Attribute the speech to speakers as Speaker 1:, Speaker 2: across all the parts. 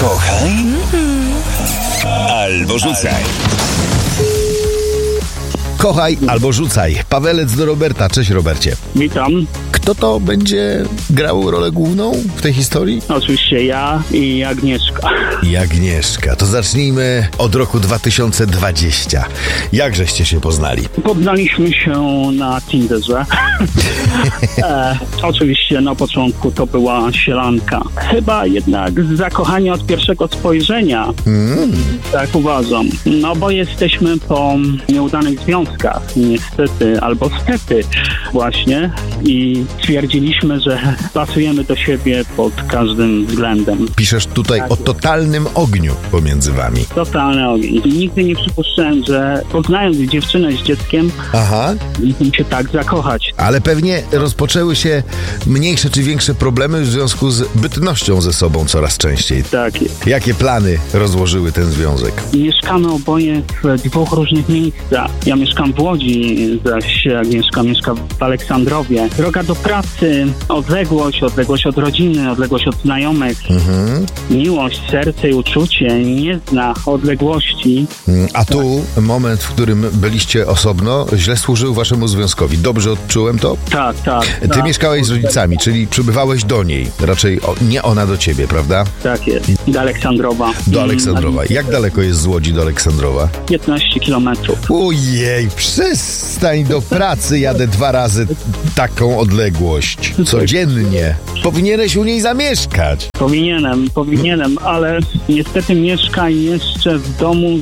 Speaker 1: Kochaj albo rzucaj.
Speaker 2: Kochaj albo rzucaj. Pawelec do Roberta. Cześć, Robercie.
Speaker 3: Witam.
Speaker 2: Kto to będzie grał rolę główną w tej historii?
Speaker 3: Oczywiście ja i Agnieszka.
Speaker 2: I Agnieszka. To zacznijmy od roku 2020. Jakżeście się poznali?
Speaker 3: Poznaliśmy się na Tinderze. Oczywiście na początku to była sielanka. Chyba jednak zakochanie od pierwszego spojrzenia. Tak uważam. No bo jesteśmy po nieudanych związkach. Niestety albo stety właśnie. I stwierdziliśmy, że pasujemy do siebie pod każdym względem.
Speaker 2: Piszesz tutaj o totalnym ogniu pomiędzy wami.
Speaker 3: Totalny ogień. Nigdy nie przypuszczałem, że poznając dziewczynę z dzieckiem, mógłbym się tak zakochać.
Speaker 2: Ale pewnie rozpoczęły się mniejsze czy większe problemy w związku z bytnością ze sobą coraz częściej.
Speaker 3: Tak jest.
Speaker 2: Jakie plany rozłożyły ten związek?
Speaker 3: Mieszkamy oboje w dwóch różnych miejscach. Ja mieszkam w Łodzi, zaś Agnieszka mieszka w Aleksandrowie. Droga do pracy, odległość od rodziny, odległość od znajomych. Miłość, serce i uczucie nie zna odległości.
Speaker 2: A tu moment, w którym byliście osobno, źle służył waszemu związkowi. Dobrze odczułem to?
Speaker 3: Tak.
Speaker 2: Ty mieszkałeś z rodzicami, czyli przybywałeś do niej. Raczej nie ona do ciebie, prawda?
Speaker 3: Tak jest. Do Aleksandrowa.
Speaker 2: Do Aleksandrowa. Jak daleko jest z Łodzi do Aleksandrowa?
Speaker 3: 15 kilometrów.
Speaker 2: Ojej, przestań, do pracy jadę 2 razy taką odległość. Codziennie. Powinieneś u niej zamieszkać.
Speaker 3: Powinienem, ale niestety mieszka jeszcze w domu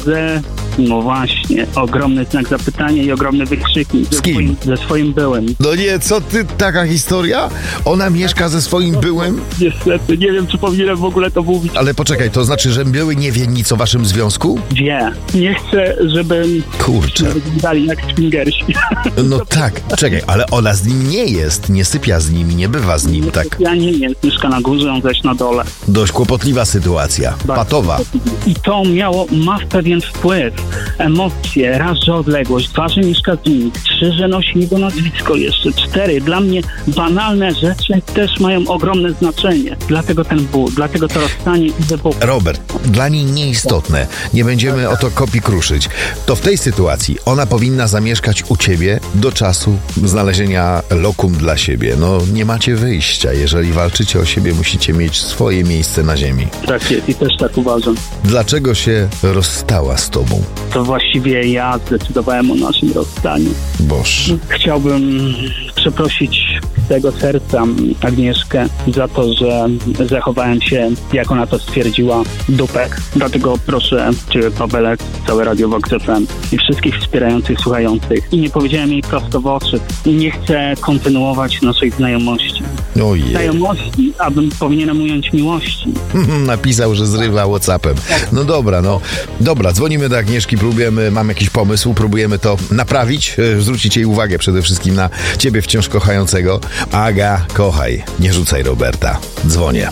Speaker 3: no właśnie, ogromny znak zapytania i ogromny wykrzyknik.
Speaker 2: Z kim?
Speaker 3: Ze swoim byłym.
Speaker 2: No nie, co ty, taka historia? Ona mieszka ze swoim byłym?
Speaker 3: Niestety, nie wiem, czy powinienem w ogóle to mówić.
Speaker 2: Ale poczekaj, to znaczy, że były nie wie nic o waszym związku?
Speaker 3: Wie. Nie chcę, żeby
Speaker 2: Kurczę.
Speaker 3: wyglądali jak swingersi.
Speaker 2: No tak, czekaj, ale ona z nim nie jest, nie sypia z nim, nie bywa z nim, tak?
Speaker 3: Ja nie jest, mieszka na górze, on zaś na dole.
Speaker 2: Dość kłopotliwa sytuacja, patowa.
Speaker 3: I to ma pewien wpływ. Emocje, raz, że odległość, 2, że mieszka z nim, 3, że nosi jego nazwisko jeszcze, 4. Dla mnie banalne rzeczy też mają ogromne znaczenie. Dlatego ten ból, dlatego to rozstanie i wybuch.
Speaker 2: Robert, dla niej nieistotne. Nie będziemy o to kopii kruszyć. To w tej sytuacji ona powinna zamieszkać u ciebie do czasu znalezienia lokum dla siebie. No nie macie wyjścia. Jeżeli walczycie o siebie, musicie mieć swoje miejsce na ziemi.
Speaker 3: Tak jest i też tak uważam.
Speaker 2: Dlaczego się rozstała z tobą?
Speaker 3: To właściwie ja zdecydowałem o naszym rozstaniu.
Speaker 2: Boż.
Speaker 3: Chciałbym przeprosić z tego serca Agnieszkę za to, że zachowałem się, jak ona to stwierdziła, dupek. Dlatego proszę Ciebie, Pawelec, całe Radio Vox FM i wszystkich wspierających, słuchających. I nie powiedziałem jej prosto w oczy. Nie chcę kontynuować naszej znajomości.
Speaker 2: Ojej.
Speaker 3: Znajomości, abym powinienem ująć miłości.
Speaker 2: Napisał, że zrywa WhatsAppem. No dobra, dzwonimy do Agnieszki, mam jakiś pomysł, próbujemy to naprawić, zwrócić jej uwagę przede wszystkim na ciebie wciąż kochającego. Aga, kochaj, nie rzucaj Roberta. Dzwonię.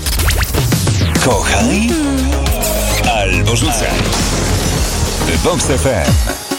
Speaker 1: Kochaj albo rzucaj. Vox FM.